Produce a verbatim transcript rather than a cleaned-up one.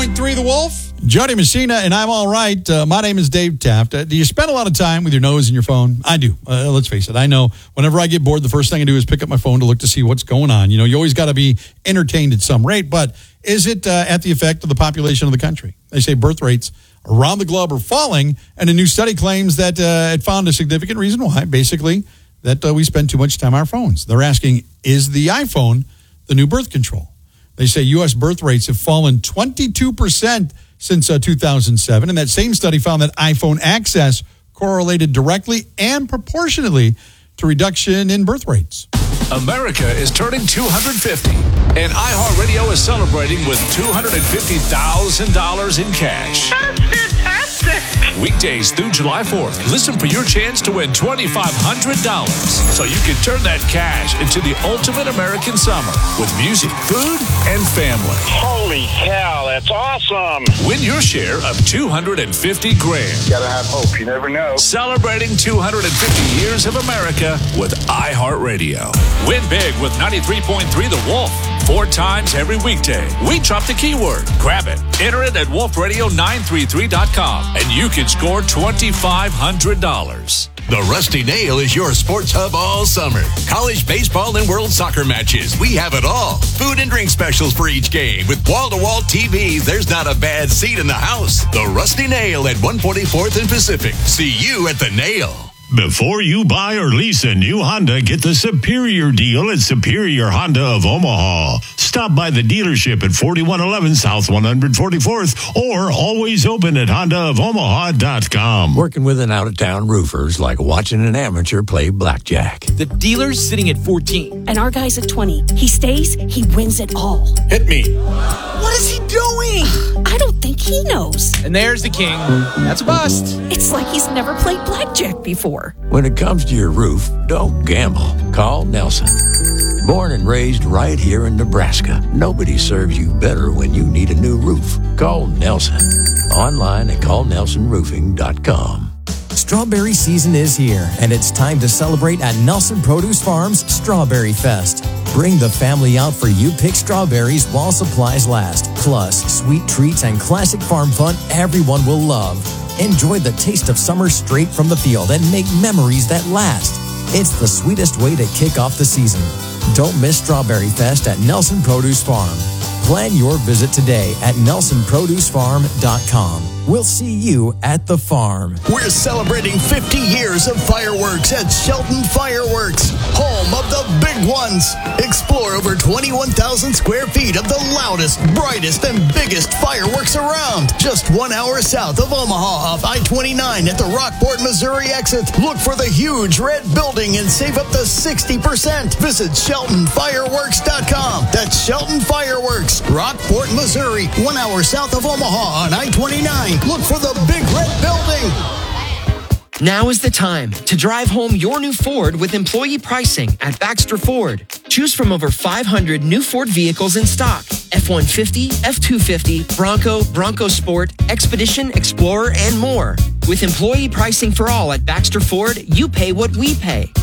point three The Wolf. Jody Messina, and I'm all right. Uh, my name is Dave Taft. Uh, do you spend a lot of time with your nose in your phone? I do. Uh, let's face it. I know whenever I get bored, the first thing I do is pick up my phone to look to see what's going on. You know, you always got to be entertained at some rate, but is it uh, at the effect of the population of the country? They say birth rates around the globe are falling, and a new study claims that uh, it found a significant reason why, basically, that uh, we spend too much time on our phones. They're asking, is the iPhone the new birth control? They say U S birth rates have fallen twenty-two percent since uh, two thousand seven, and that same study found that iPhone access correlated directly and proportionately to reduction in birth rates. America is turning two hundred fifty, and iHeartRadio is celebrating with two hundred fifty thousand dollars in cash. That's fantastic! Weekdays through July fourth, listen for your chance to win twenty-five hundred dollars so you can turn that cash into the ultimate American summer with music, food, and family. Holy cow, that's awesome! Win your share of two hundred fifty grand. Gotta have hope, you never know. Celebrating two hundred fifty years of America with iHeartRadio. Win big with ninety-three point three The Wolf. Four times every weekday. We drop the keyword. Grab it. Enter it at wolf radio nine three three dot com and you can score twenty-five hundred dollars. The Rusty Nail is your sports hub all summer. College baseball and World Soccer matches. We have it all. Food and drink specials for each game. With wall-to-wall T V, there's not a bad seat in the house. The Rusty Nail at one forty-fourth and Pacific. See you at the Nail. Before you buy or lease a new Honda, get the superior deal at Superior Honda of Omaha. Stop by the dealership at forty-one eleven South one forty-fourth or always open at honda of omaha dot com. Working with an out-of-town roofer is like watching an amateur play blackjack. The dealer's sitting at fourteen. And our guy's at twenty. He stays, he wins it all. Hit me. What is he doing? I don't think he knows. And there's the king. That's a bust. It's like he's never played blackjack before. When it comes to your roof, don't gamble. Call Nelson. Born and raised right here in Nebraska, nobody serves you better when you need a new roof. Call Nelson. Online at call nelson roofing dot com. Strawberry season is here, and it's time to celebrate at Nelson Produce Farm's Strawberry Fest. Bring the family out for You Pick Strawberries while supplies last. Plus, sweet treats and classic farm fun everyone will love. Enjoy the taste of summer straight from the field and make memories that last. It's the sweetest way to kick off the season. Don't miss Strawberry Fest at Nelson Produce Farm. Plan your visit today at nelson produce farm dot com. We'll see you at the farm. We're celebrating fifty years of fireworks at Shelton Fireworks, home of the big ones. Explore over twenty-one thousand square feet of the loudest, brightest, and biggest fireworks around. Just one hour south of Omaha off I twenty-nine at the Rockport, Missouri exit. Look for the huge red building and save up to sixty percent. Visit shelton fireworks dot com. That's Shelton Fireworks, Rockport, Missouri, one hour south of Omaha on I twenty-nine. Look for the big red building. Now is the time to drive home your new Ford with employee pricing at Baxter Ford. Choose from over five hundred new Ford vehicles in stock. F one fifty, F two fifty, Bronco, Bronco Sport, Expedition, Explorer, and more. With employee pricing for all at Baxter Ford, you pay what we pay.